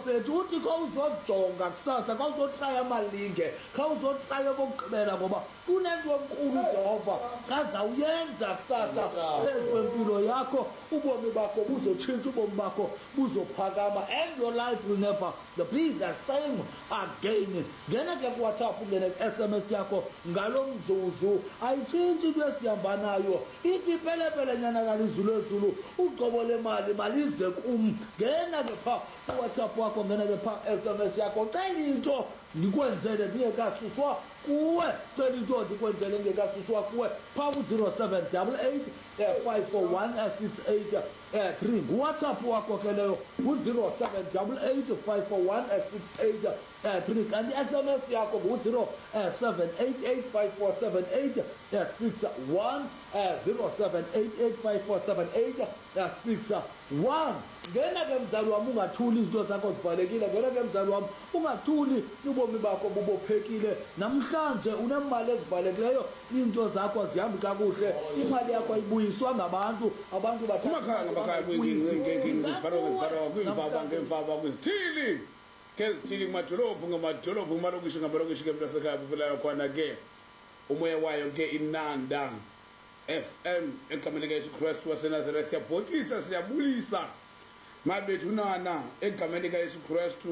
bafethu uthi khawuzojonga kusasa khawuzotraya amalinge khawuzotraya okokugqibela ngoba kunento enkulu uJehova azawuyenza kusasa kwempilo yakho ubomi bakho buzotshintsha ubomi bakho buzophakama and your life will never be the same again. Ngena ke kuWhatsApp ungene ku-SMS yakho ngalo mzuzu ayitshintshi into esihamba nayo ithi pelepele nyana kalizulu ezulu ugcobo lemali malize kum. Ngena ke pha kuWhatsApp wakho ngena ke pha SMS yakho cela into ndikwenzele ndingekasuswa kuwe cela into ndikwenzele ndingekasuswa kuwe pha ku-0788 541 683 nguWhatsApp wakho ke leyo u-0788 541 683 kanti i-SMS yakho ngu-0788 5478 61 0788 5478 61. Ngena ke mzali wami ungathuli izinto zakho zivalekile. Ngena ke mzali wami ungathuli ubomi bakho bubophekile. Namhlanje unemali ezivalekileyo into zakho zihambi kakuhle imali yakho ayibuyiswa ngabantu abantu bathatha ngemfava kwizithili kezithili kumadolophu ngamalokishi ke mntasekhaya bufelayo khona ke umoya wayo ke inanda FM egameni likaYesu Kristu waseNazaretha siyabhotisa siyabulisa mabethu nana egameni likaYesu Kristu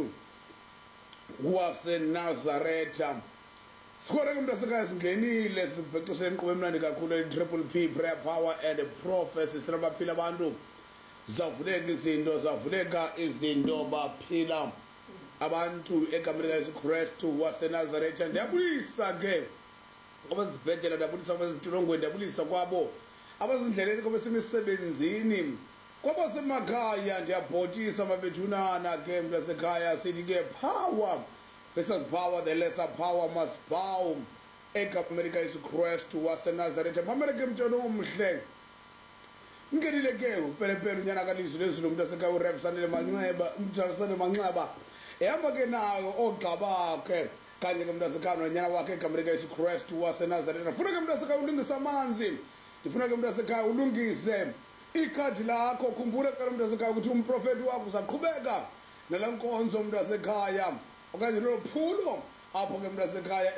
waseNazaretha. Sikhona ke mntasekhaya singenile sibhexisene inkqubo emnandi kakhulu Triple P Prayer Power and Prophecy sirabaphila abantu zavuleka izinto baphila abantu egameni likaYesu Kristu waseNazaretha. Ndiyabulisa ke abazibhedlela ndiyabulisa abazintolongweni ndiyabulisa kwabo abazindleleni kwabasemisebenzini kwabasemakhaya ndiyabhotisa mabethunana ke mntasekhaya sithi ke power versus power, the lesser power must bow egameni likaYesu Kristu waseNazaretha. Mamele ke mntwana omhle ngenile ke upelepele unyana kalizulu ezulu mntasekhaya uRev Sanele Manxeba ehamba ke nayo ogxa bakhe kanye ke mntasekhaya nonyana wakhe egameni likaYesu Kristu waseNazaretha. Ndifuna ke mntasekhaya ulungise amanzi, ndifuna ke mntasekhaya ulungise ikhadi lakho. Khumbula ke mntasekhaya ukuthi umprofeti wakho uzaqhubeka nala nkonzo mntasekhaya okanye lo phulo apho ke mntasekhaya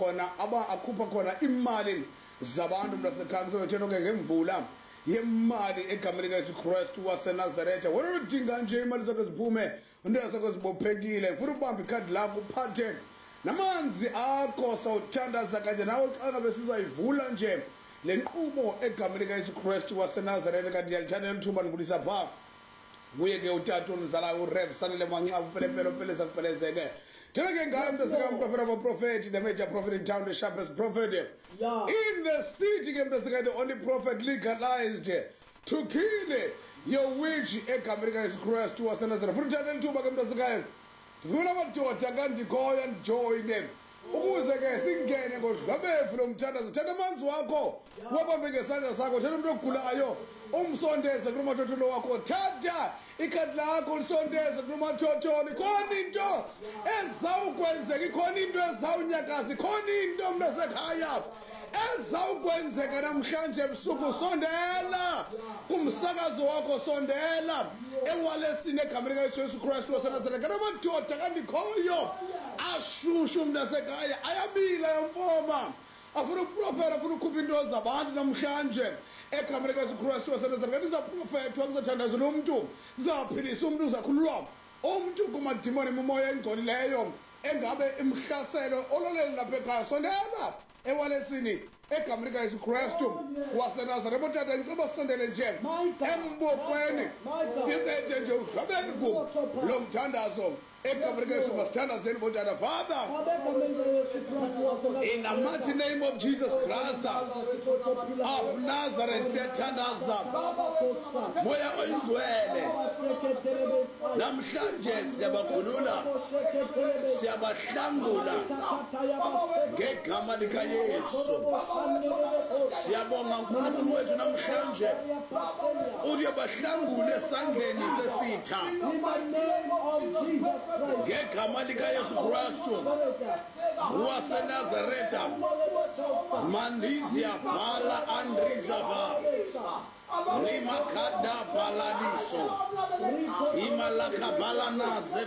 akhupha khona imali zabantu mntasekhaya kusethetho ke ngemvula yemali egameni likaYesu Kristu waseNazaretha. Wena udinga nje imali zakho ziphume into zakho zibophekile ufuna ubamba ikhadi lakho uphathe namanzi akho sawuthandaza kanje nawe xa ngabe sizayivula nje le nkqubo egameni likaYesu Kristu waseNazaretha. Kanti ndiyalithanda lithuba ndibulisa pha kuye ke utata umzala uRev Sanele Manxeba upelepele upeleza kupelezeke thina ke ngayo mntasekhaya umprofeti wabaprofethi, the major prophet in town, the sharpest prophet in the city ke mntasekhaya, the only prophet legalized to kill your witch egameni likaYesu Kristu waseNazaretha. Futhi thina lithuba ke mntasekhaya ndifuna amadoda kandikhoyo ndijoyine ukuze ke singene ngodlwabevu lomthandazo. Thatha amanzi wakho wabambe ngesandla sakho, thatha umuntu ogulayo umsondeze kunomathotholo wakho, thatha ikhadi lakho lisondeze kunomathotholo. Ikhona into ezawukwenzeka, ikhona into ezawunyakaza, ikhona into mntasekhaya ezawukwenzeka namhlanje ebusuku. Sondela kumsakazo wakho, sondela ewalesini egameni likaYesu Kristu waseNazaretha. Kanamadoda kandikhoyo ashushu mntasekhaya ayabila yamfoma afuna uprofeta, afuna ukhupha into zabantu namhlanje egameni likaYesu Kristu waseNazaretha. Kanti izaprofethwa kuzathandazwa umntu, zaphilisa umntu, uzakhululwa umntu kumadimoni mimoya engcolileyo engabe imhlaselo ololele lapha ekhaya. Sondela ewalesini egameni likaYesu Kristu waseNazaretha. Botata ngicela sondele nje embopweni sibethe nje udlwabevu lomthandazo egameni likaYesu. Masithandazeni botata. Father, in the mighty name of Jesus Christ of Nazareth, siyathandaza moya oyingcwele namhlanje siyabakhulula, siyabahlangula ngegama likaYesu. Siyabonga uNkulunkulu wethu namhlanje uyabahlangula esandleni sesitha ngegama likaYesu Kristu waseNazaretha. Mandizia bala andrizava rimakada baladiso imalaka balanaze